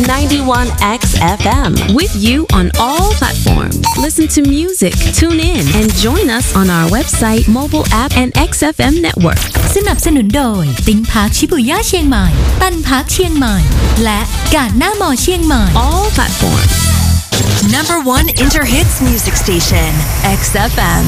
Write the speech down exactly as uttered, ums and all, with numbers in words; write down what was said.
ninety-one X F M with you on all platforms. Listen to music, tune in, and join us on our website, mobile app, and เอ็กซ์ เอฟ เอ็ม Network. สนับสนุนโดยติ้งพาร์คชิบุย่าเชียงใหม่ตันพาร์คเชียงใหม่และกาดหน้ามอเชียงใหม่ All platforms. Number one Inter Hits music station, X F M.